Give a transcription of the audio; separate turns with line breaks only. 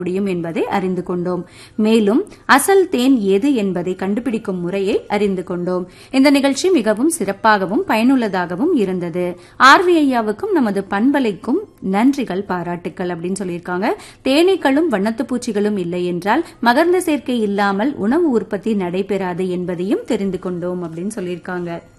முடியும் என்பதை அறிந்து கொண்டோம். மேலும் அசல் தேன் எது என்பதை கண்டுபிடிக்கும் முறையை அறிந்து கொண்டோம். இந்த நிகழ்ச்சி மிகவும் சிறப்பாகவும் பயனுள்ளதாகவும் இருந்தது. ஆர்வி ஐயாவுக்கும் நமது பண்பலைக்கும் நன்றிகள், பாராட்டுக்கள் அப்படின்னு சொல்லியிருக்காங்க. தேனீக்களும் வண்ணத்து பூச்சிகளும் இல்லை என்றால் மகரந்த சேர்க்கை இல்லாமல் உணவு உற்பத்தி நடைபெறாது என்பதையும் தெரிந்து கொண்டோம் அப்படின்னு சொல்லியிருக்காங்க.